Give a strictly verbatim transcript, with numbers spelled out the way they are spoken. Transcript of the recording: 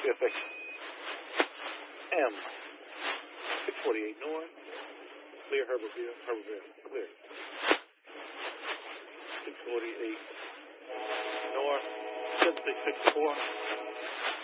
C F X M six forty-eight North. Clear Herberville. Herberville. Clear. six forty-eight North. seven six six four.